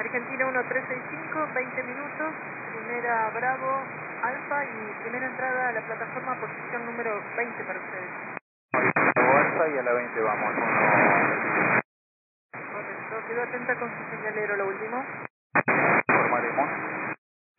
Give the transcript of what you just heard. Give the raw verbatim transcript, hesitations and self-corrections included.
Argentina uno tres seis cinco, veinte minutos, primera Bravo, Alfa y primera entrada a la plataforma, posición número veinte para ustedes. Bravo Alfa y a la veinte vamos. Correcto, quedó atenta con su señalero, lo último. Informaremos.